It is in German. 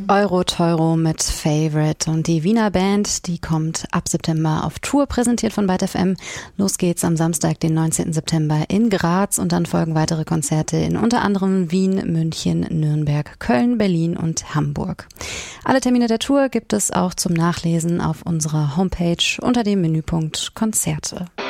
Euro-Teuro mit Favorite. Und die Wiener Band, die kommt ab September auf Tour, präsentiert von Byte FM. Los geht's am Samstag, den 19. September in Graz und dann folgen weitere Konzerte in unter anderem Wien, München, Nürnberg, Köln, Berlin und Hamburg. Alle Termine der Tour gibt es auch zum Nachlesen auf unserer Homepage unter dem Menüpunkt Konzerte.